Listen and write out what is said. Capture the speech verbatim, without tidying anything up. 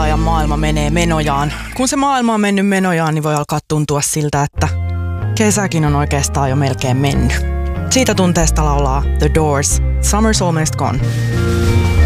illalla ja maailma menee menojaan. Kun se maailma on mennyt menojaan, niin voi alkaa tuntua siltä, että kesäkin on oikeastaan jo melkein mennyt. Siitä tunteesta laulaa The Doors, Summer's Almost Gone.